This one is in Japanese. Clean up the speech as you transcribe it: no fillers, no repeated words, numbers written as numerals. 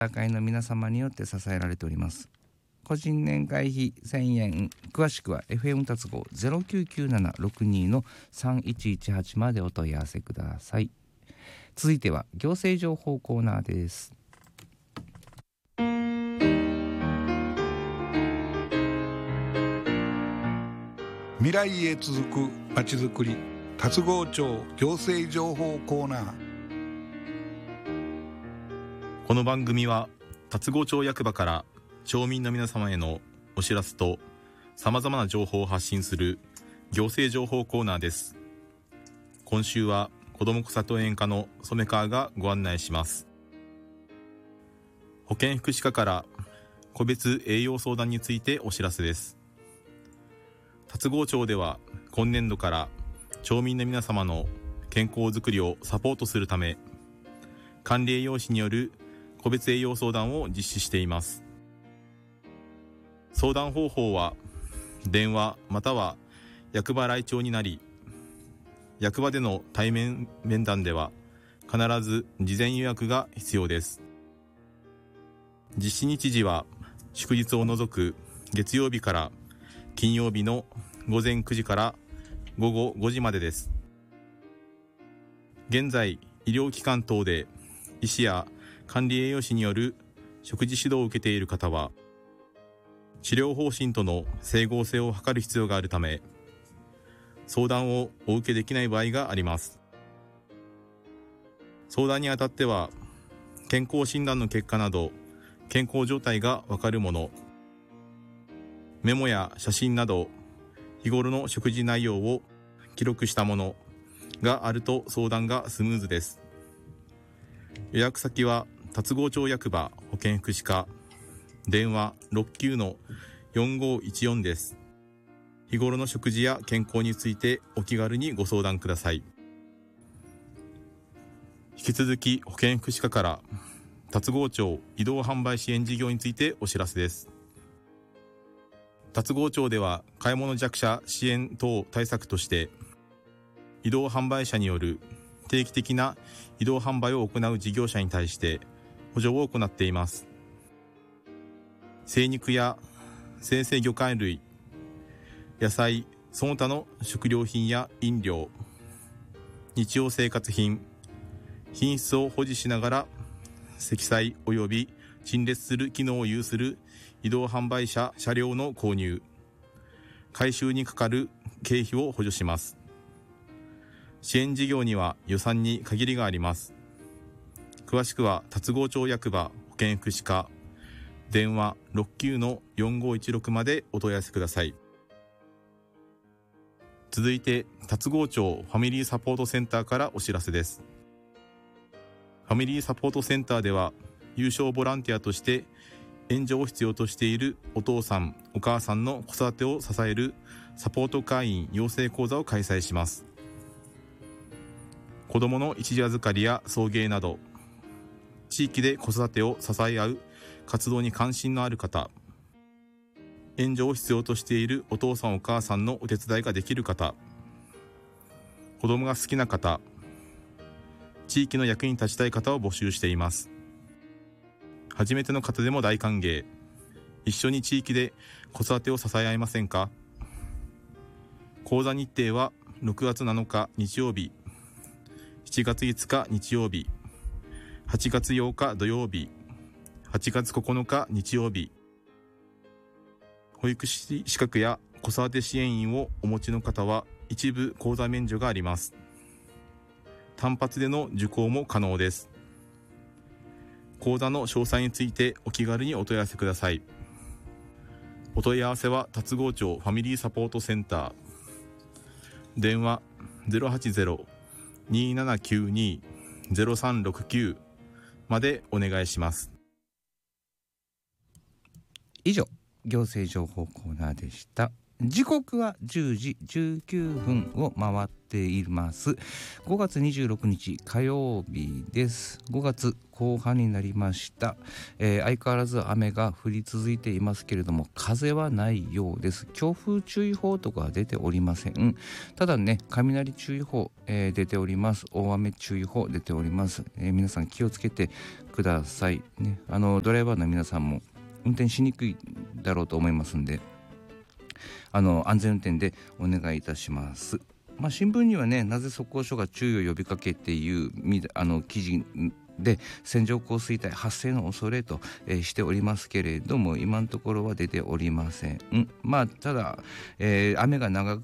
会の皆様によって支えられております。個人年会費1000円、詳しくは FM 達合 099762-3118 までお問い合わせください。続いては行政情報コーナーです。 未来へ続くまちづくり、達郷町行政情報コーナー。 この番組は達郷町役場から町民の皆様へのお知らせとさまざまな情報を発信する行政情報コーナーです。今週は子ども子里園課の染川がご案内します。保健福祉課から個別栄養相談についてお知らせです。達郷町では今年度から町民の皆様の健康づくりをサポートするため、管理栄養士による個別栄養相談を実施しています。相談方法は電話または役場来庁になり、役場での対面面談では必ず事前予約が必要です。実施日時は祝日を除く月曜日から金曜日の午前9時から午後5時までです。現在医療機関等で医師や管理栄養士による食事指導を受けている方は、治療方針との整合性を図る必要があるため、相談をお受けできない場合があります。相談にあたっては、健康診断の結果など健康状態がわかるもの、メモや写真など日頃の食事内容を記録したものがあると相談がスムーズです。予約先は達郷町役場保健福祉課、電話 69-4514 です。日頃の食事や健康についてお気軽にご相談ください。引き続き保健福祉課から達郷町移動販売支援事業についてお知らせです。達郷町では買い物弱者支援等対策として、移動販売車による定期的な移動販売を行う事業者に対して補助を行っています。精肉や生鮮魚介類、野菜、その他の食料品や飲料、日用生活品、品質を保持しながら積載及び陳列する機能を有する移動販売車車両の購入、回収にかかる経費を補助します。支援事業には予算に限りがあります。詳しくは達郷町役場保健福祉課、電話 69-4516 までお問い合わせください。続いて達郷町ファミリーサポートセンターからお知らせです。ファミリーサポートセンターでは有償ボランティアとして援助を必要としているお父さんお母さんの子育てを支えるサポート会員養成講座を開催します。子どもの一時預かりや送迎など地域で子育てを支え合う活動に関心のある方、援助を必要としているお父さんお母さんのお手伝いができる方、子どもが好きな方、地域の役に立ちたい方を募集しています。初めての方でも大歓迎。一緒に地域で子育てを支え合いませんか？講座日程は6月7日日曜日、7月5日日曜日、8月8日土曜日、8月9日日曜日。保育士資格や子育て支援員をお持ちの方は一部講座免除があります。単発での受講も可能です。講座の詳細についてお気軽にお問い合わせください。お問い合わせは達郷町ファミリーサポートセンター、電話 080-2792-0369 までお願いします。 以上、行政情報コーナーでした。 時刻は10時19分を回っています。5月26日火曜日です。5月後半になりました。相変わらず雨が降り続いていますけれども、風はないようです。強風注意報とかは出ておりません。ただね、雷注意報、出ております。大雨注意報出ております。皆さん気をつけてくださいね。ドライバーの皆さんも運転しにくいだろうと思いますんで、安全運転でお願いいたします。新聞にはね、なぜ測候所が注意を呼びかけていう記事で線状降水帯発生の恐れと、しておりますけれども、今のところは出ておりません。ただ、雨が長